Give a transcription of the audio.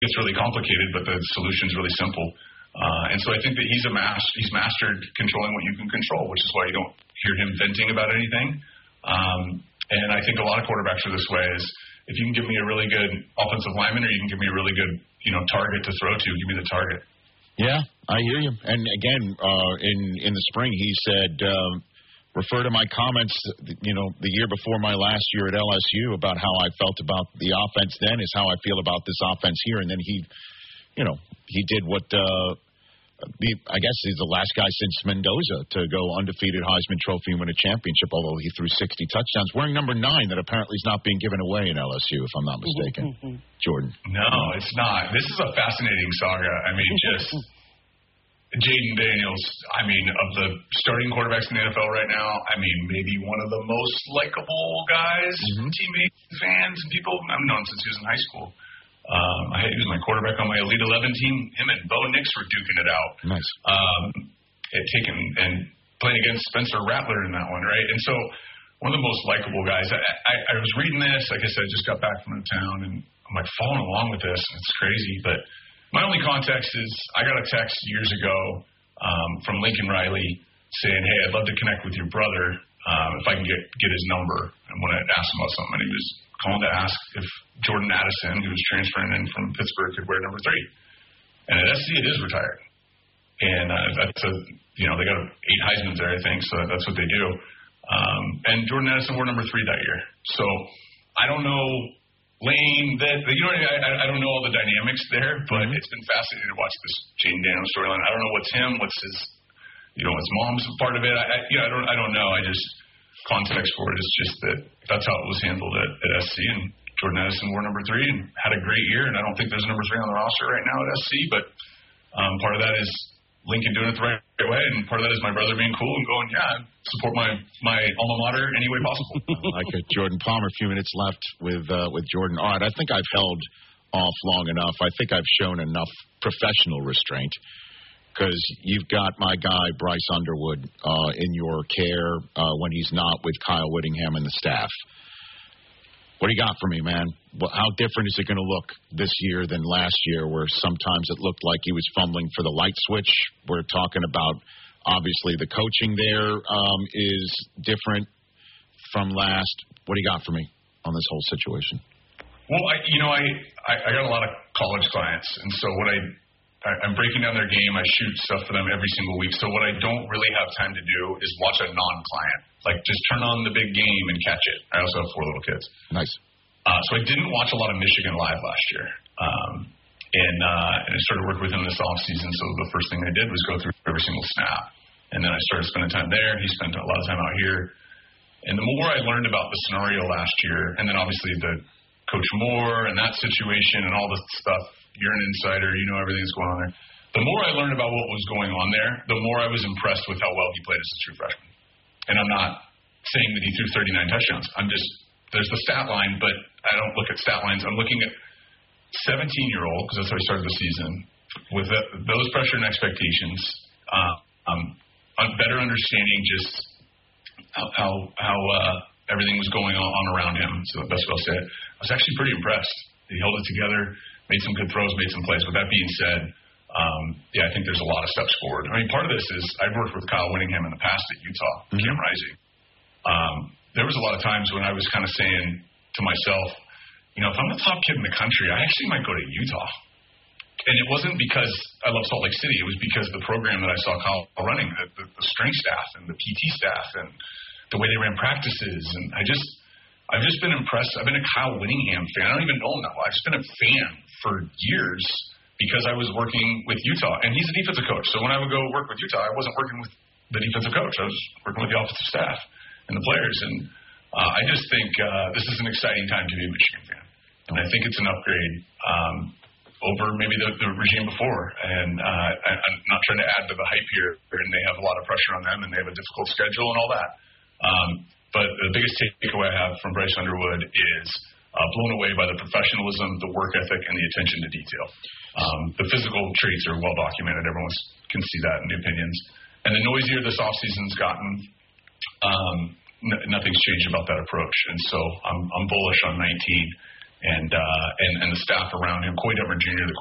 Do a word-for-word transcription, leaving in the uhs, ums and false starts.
gets really complicated, but the solution's really simple. Uh, and so I think that he's a mas- he's mastered controlling what you can control, which is why you don't hear him venting about anything. Um, and I think a lot of quarterbacks are this way: is if you can give me a really good offensive lineman, or you can give me a really good, you know, target to throw to, give me the target. Yeah, I hear you. And again, uh, in in the spring, he said, um, refer to my comments, you know, the year before my last year at L S U about how I felt about the offense then is how I feel about this offense here. And then he, you know, he did what. Uh, I guess he's the last guy since Mendoza to go undefeated Heisman Trophy and win a championship, although he threw sixty touchdowns, wearing number nine that apparently is not being given away in L S U, if I'm not mistaken. Mm-hmm. Jordan. No, it's not. This is a fascinating saga. I mean, just Jayden Daniels, I mean, of the starting quarterbacks in the N F L right now, I mean, maybe one of the most likable guys, mm-hmm. teammates, fans, and people. I've known him since he was in high school. Um, I he was my quarterback on my Elite eleven team. Him and Bo Nix were duking it out. Nice. Um, it taken and playing against Spencer Rattler in that one, right? And so one of the most likable guys. I, I, I was reading this. Like I said, I just got back from the town, and I'm like following along with this. And it's crazy, but my only context is I got a text years ago um, from Lincoln Riley saying, "Hey, I'd love to connect with your brother um, if I can get get his number." And when I asked him about something, and he was calling to ask if Jordan Addison, who was transferring in from Pittsburgh, could wear number three. And at S C, it is retired. And uh, that's a, you know, they got eight Heismans there, I think, so that's what they do. Um, and Jordan Addison wore number three that year. So I don't know, Lane, that, you know, I, I don't know all the dynamics there, but mm-hmm. it's been fascinating to watch this Jayden Daniels storyline. I don't know what's him, what's his, you know, his mom's part of it. I, I, you know, I don't, I don't know. I just. Context for it is just that that's how it was handled at, at S C, and Jordan Addison wore number three and had a great year, and I don't think there's a number three on the roster right now at S C, but um, part of that is Lincoln doing it the right way, and part of that is my brother being cool and going, yeah, support my, my alma mater any way possible. I like it. Jordan Palmer, a few minutes left with uh, with Jordan. All right, I think I've held off long enough. I think I've shown enough professional restraint. Because you've got my guy, Bryce Underwood, uh, in your care uh, when he's not with Kyle Whittingham and the staff. What do you got for me, man? Well, how different is it going to look this year than last year, where sometimes it looked like he was fumbling for the light switch? We're talking about, obviously, the coaching there um, is different from last. What do you got for me on this whole situation? Well, I, you know, I, I, I got a lot of college clients, and so what I – I'm breaking down their game. I shoot stuff for them every single week. So what I don't really have time to do is watch a non-client. Like, just turn on the big game and catch it. I also have four little kids. Nice. Uh, so I didn't watch a lot of Michigan live last year. Um, and, uh, and I started working with him this offseason. So the first thing I did was go through every single snap. And then I started spending time there. He spent a lot of time out here. And the more I learned about the scenario last year, and then obviously the Coach Moore and that situation and all this stuff, you're an insider, you know everything that's going on there. The more I learned about what was going on there, the more I was impressed with how well he played as a true freshman. And I'm not saying that he threw thirty-nine touchdowns. I'm just, there's the stat line, but I don't look at stat lines. I'm looking at seventeen-year-old, because that's how he started the season, with the, those pressure and expectations, uh, um, better understanding just how how, how uh, everything was going on, on around him. So the best way I'll say it. I was actually pretty impressed. He held it together. Made some good throws, made some plays. With that being said, um, yeah, I think there's a lot of steps forward. I mean, part of this is I've worked with Kyle Whittingham in the past at Utah, mm-hmm. Cam Rising. Um, there was a lot of times when I was kind of saying to myself, you know, if I'm the top kid in the country, I actually might go to Utah. And it wasn't because I love Salt Lake City. It was because the program that I saw Kyle running, the, the, the strength staff and the P T staff and the way they ran practices. And I just... I've just been impressed. I've been a Kyle Whittingham fan. I don't even know him that well. I've just been a fan for years because I was working with Utah. And he's a defensive coach. So when I would go work with Utah, I wasn't working with the defensive coach. I was working with the offensive staff and the players. And uh, I just think uh, this is an exciting time to be a Michigan fan. And I think it's an upgrade um, over maybe the, the regime before. And uh, I, I'm not trying to add to the hype here. And they have a lot of pressure on them, and they have a difficult schedule and all that. Um, But the biggest takeaway I have from Bryce Underwood is uh, blown away by the professionalism, the work ethic, and the attention to detail. Um, the physical traits are well documented. Everyone can see that in the opinions. And the noisier this offseason's gotten, um, n- nothing's changed about that approach. And so I'm, I'm bullish on nineteen. and uh, and and the staff around him. Coy Detmer Junior, the